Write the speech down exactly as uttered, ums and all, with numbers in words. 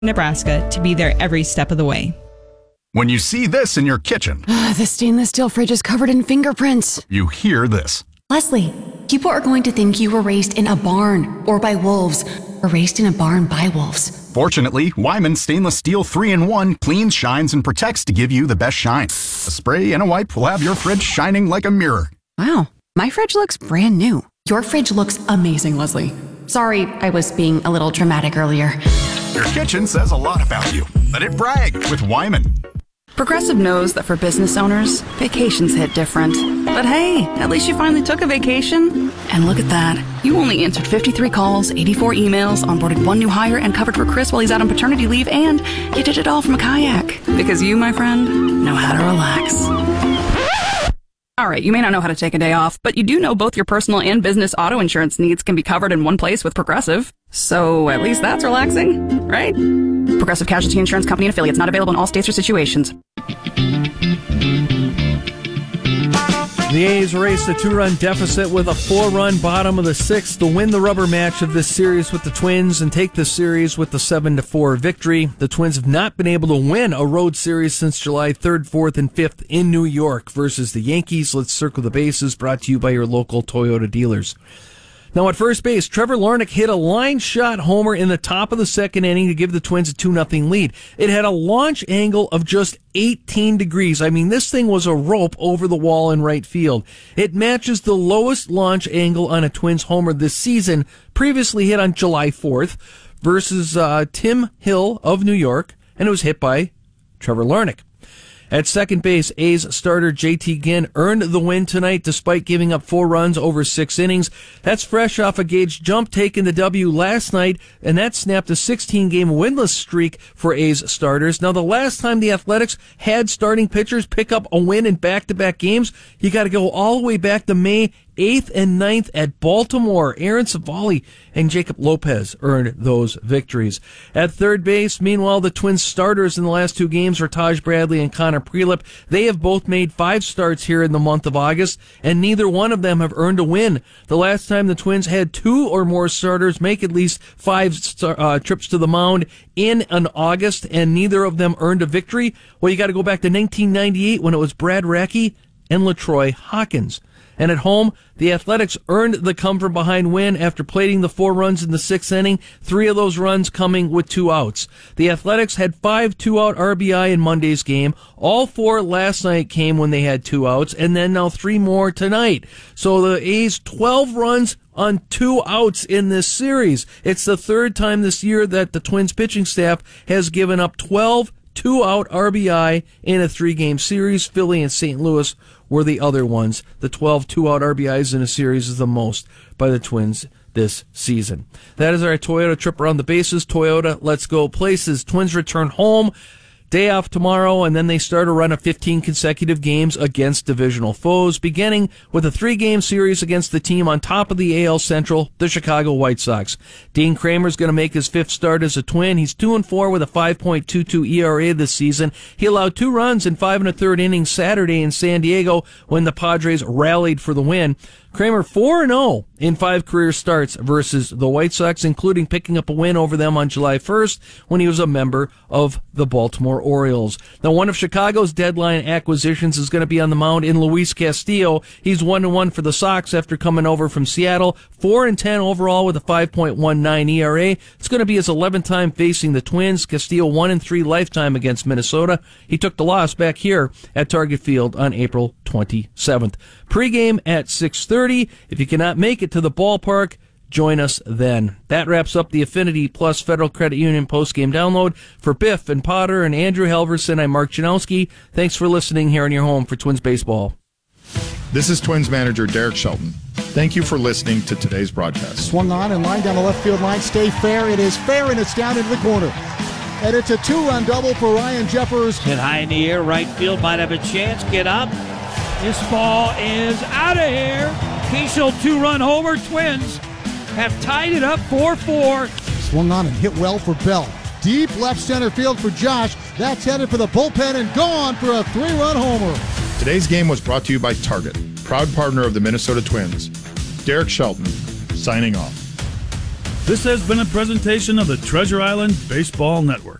Nebraska to be there every step of the way. When you see this in your kitchen, The stainless steel fridge is covered in fingerprints. you hear this. Leslie, people are going to think you were raised in a barn or by wolves, or raised in a barn by wolves. Fortunately, Wyman Stainless Steel three in one cleans, shines, and protects to give you the best shine. A spray and a wipe will have your fridge shining like a mirror. Wow, my fridge looks brand new. Your fridge looks amazing, Leslie. Sorry, I was being a little dramatic earlier. Your kitchen says a lot about you. Let it brag with Wyman. Progressive knows that for business owners, vacations hit different. But hey, at least you finally took a vacation. And look at that. You only answered fifty-three calls, eighty-four emails, onboarded one new hire, and covered for Chris while he's out on paternity leave, and you did it all from a kayak. Because you, my friend, know how to relax. All right, you may not know how to take a day off, but you do know both your personal and business auto insurance needs can be covered in one place with Progressive. So at least that's relaxing, right? Progressive Casualty Insurance Company and affiliates, not available in all states or situations. The A's raced a two-run deficit with a four-run bottom of the sixth to win the rubber match of this series with the Twins and take the series with the seven to four victory. The Twins have not been able to win a road series since July third, fourth, and fifth in New York versus the Yankees. Let's circle the bases, brought to you by your local Toyota dealers. Now at first base, Trevor Larnach hit a line shot homer in the top of the second inning to give the Twins a two nothing lead. It had a launch angle of just eighteen degrees. I mean, this thing was a rope over the wall in right field. It matches the lowest launch angle on a Twins homer this season, previously hit on July fourth versus uh, Tim Hill of New York, and it was hit by Trevor Larnach. At second base, A's starter J T Ginn earned the win tonight despite giving up four runs over six innings. That's fresh off a Gage jump taking the W last night, and that snapped a sixteen-game winless streak for A's starters. Now, the last time the Athletics had starting pitchers pick up a win in back-to-back games, you got to go all the way back to May eighth and ninth at Baltimore. Aaron Savali and Jacob Lopez earned those victories. At third base, meanwhile, the Twins starters in the last two games were Taj Bradley and Connor Prelip. They have both made five starts here in the month of August, and neither one of them have earned a win. The last time the Twins had two or more starters make at least five star, uh, trips to the mound in an August, and neither of them earned a victory. Well, you got to go back to nineteen ninety-eight when it was Brad Radke and LaTroy Hawkins. And at home, the Athletics earned the come-from-behind win after plating the four runs in the sixth inning, three of those runs coming with two outs. The Athletics had five two-out R B I in Monday's game. All four last night came when they had two outs, and then now three more tonight. So the A's twelve runs on two outs in this series. It's the third time this year that the Twins pitching staff has given up twelve two-out R B I in a three-game series. Philly and Saint Louis were the other ones. The twelve two-out R B Is in a series is the most by the Twins this season. That is our Toyota trip around the bases. Toyota, let's go places. Twins return home. Day off tomorrow, and then they start a run of fifteen consecutive games against divisional foes, beginning with a three-game series against the team on top of the A L Central, the Chicago White Sox. Dean Kramer's going to make his fifth start as a Twin. He's two and four with a five point two two E R A this season. He allowed two runs in five and a third innings Saturday in San Diego when the Padres rallied for the win. Kramer four and oh in five career starts versus the White Sox, including picking up a win over them on July first when he was a member of the Baltimore Orioles. Now, one of Chicago's deadline acquisitions is going to be on the mound in Luis Castillo. He's one and one for the Sox after coming over from Seattle. four and ten overall with a five point one nine E R A. It's going to be his eleventh time facing the Twins. Castillo one and three lifetime against Minnesota. He took the loss back here at Target Field on April twenty-seventh. Pre-game at six thirty. If you cannot make it to the ballpark, join us then. That wraps up the Affinity Plus Federal Credit Union post-game download. For Biff and Potter and Andrew Halverson, I'm Mark Janowski. Thanks for listening here in your home for Twins Baseball. This is Twins manager Derek Shelton. Thank you for listening to today's broadcast. Swung on and line down the left field line. Stay fair. It is fair, and it's down into the corner. And it's a two-run double for Ryan Jeffers. Hit high in the air. Right field might have a chance. Get up. This ball is out of here. Kiesel two-run homer. Twins have tied it up four four. Swung on and hit well for Bell. Deep left center field for Josh. That's headed for the bullpen and gone for a three-run homer. Today's game was brought to you by Target, proud partner of the Minnesota Twins. Derek Shelton, signing off. This has been a presentation of the Treasure Island Baseball Network.